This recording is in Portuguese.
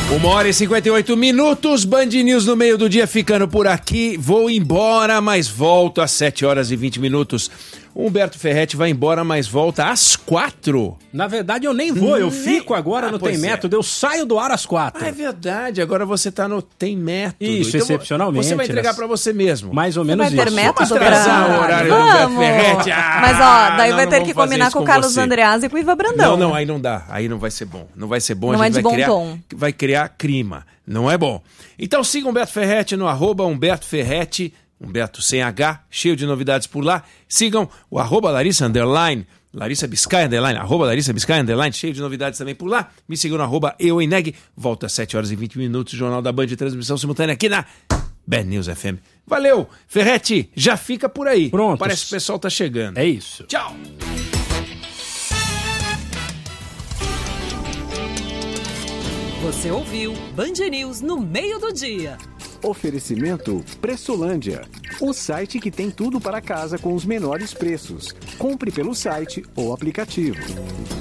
1h58, Band News no meio do dia ficando por aqui. Vou embora, mas volto às 7h20. Humberto Ferretti vai embora, mas volta às 4. Na verdade, eu nem vou, eu fico agora no Tem Método, eu saio do ar às 4. É verdade, agora você tá no Tem Método. Isso, então, excepcionalmente. Você vai entregar pra você mesmo. Mais ou menos isso. Vai ter método pra... o horário do Humberto Ferretti. Mas ó, daí vai ter que combinar com o Carlos Andreas e com o Ivan Brandão. Não, aí não dá, aí não vai ser bom. Não vai ser bom, não a gente é de bom tom. Vai criar clima, não é bom. Então siga o Humberto Ferretti no @Humberto Ferretti, Humberto sem H, cheio de novidades por lá. Sigam o @Larissa _ Larissa Biscay _ @Larissa Biscay _ cheio de novidades também por lá. Me sigam no @EuEneg. Volta às 7h20, Jornal da Band, transmissão simultânea aqui na Band News FM. Valeu, Ferretti, já fica por aí. Pronto. Parece que o pessoal tá chegando. É isso. Tchau. Você ouviu Band News no meio do dia. Oferecimento Pressolândia, o site que tem tudo para casa com os menores preços. Compre pelo site ou aplicativo.